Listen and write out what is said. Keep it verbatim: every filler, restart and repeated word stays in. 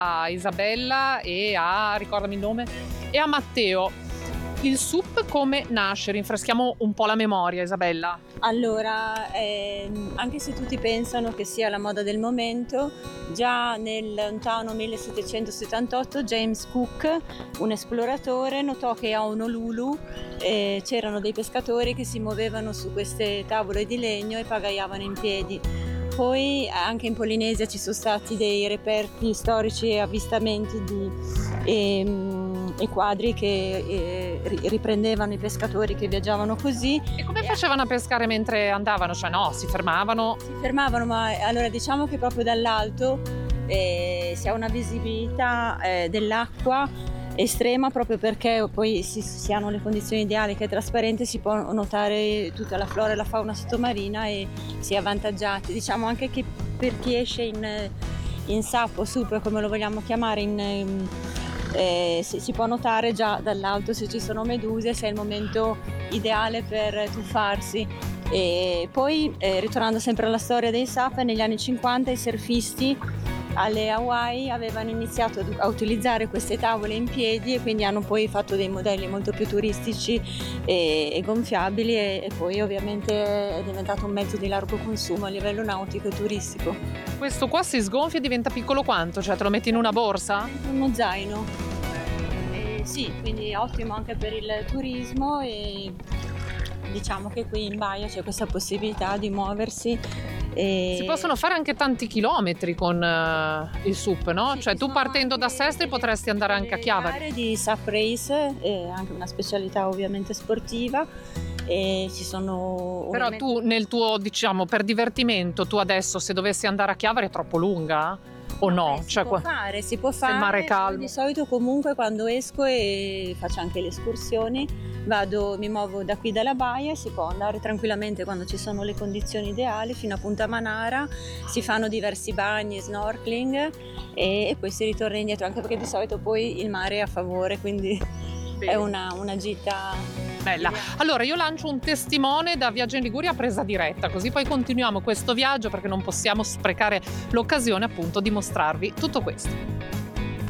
a Isabella e a, ricordami il nome, e a Matteo. Il S U P come nasce? Rinfreschiamo un po' la memoria, Isabella. Allora, ehm, anche se tutti pensano che sia la moda del momento, già nel lontano millesettecentosettantotto James Cook, un esploratore, notò che a Honolulu eh, c'erano dei pescatori che si muovevano su queste tavole di legno e pagaiavano in piedi. Poi anche in Polinesia ci sono stati dei reperti storici e avvistamenti di e, e quadri che e, riprendevano i pescatori che viaggiavano così. E come facevano a pescare mentre andavano? Cioè no, si fermavano? Si fermavano, ma allora diciamo che proprio dall'alto eh, si ha una visibilità eh, dell'acqua estrema, proprio perché poi si, si hanno le condizioni ideali, che è trasparente, si può notare tutta la flora e la fauna sottomarina e si è avvantaggiati. Diciamo anche che per chi esce in, in S A P o S U P, come lo vogliamo chiamare, in, eh, si, si può notare già dall'alto se ci sono meduse, se è il momento ideale per tuffarsi. E poi eh, ritornando sempre alla storia dei S A P, negli anni cinquanta i surfisti alle Hawaii avevano iniziato a utilizzare queste tavole in piedi e quindi hanno poi fatto dei modelli molto più turistici e, e gonfiabili e, e poi ovviamente è diventato un mezzo di largo consumo a livello nautico e turistico. Questo qua si sgonfia e diventa piccolo quanto? Cioè te lo metti in una borsa? Uno zaino. E sì, quindi è ottimo anche per il turismo e diciamo che qui in baia c'è questa possibilità di muoversi. E si possono fare anche tanti chilometri con uh, il S U P, no? Sì, cioè tu partendo da Sestri potresti andare anche a Chiavari. Gare di S A F Race, è anche una specialità ovviamente sportiva e ci sono però ovviamente... tu nel tuo, diciamo, per divertimento, tu adesso se dovessi andare a Chiavari è troppo lunga? O no? Beh, si cioè, può fare, si può fare. Se il mare è calmo. Di solito comunque quando esco e faccio anche le escursioni, vado, mi muovo da qui dalla baia e si può andare tranquillamente quando ci sono le condizioni ideali fino a Punta Manara, si fanno diversi bagni, snorkeling e, e poi si ritorna indietro, anche perché di solito poi il mare è a favore, quindi bene. È una, una gita bella. Allora io lancio un testimone da Viaggio in Liguria presa diretta, così poi continuiamo questo viaggio perché non possiamo sprecare l'occasione appunto di mostrarvi tutto questo.